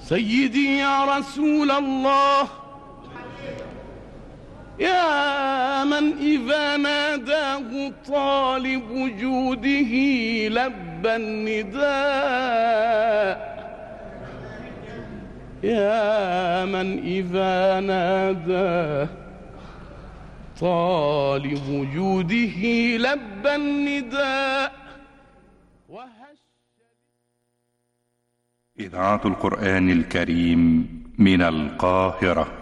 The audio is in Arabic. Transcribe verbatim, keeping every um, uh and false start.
سيدي يا رسول الله، يا من إذا ناداه طالب جوده لبى النداء، يا من إذا ناداه طالب جوده لبى النداء. إذاعة القرآن الكريم من القاهرة.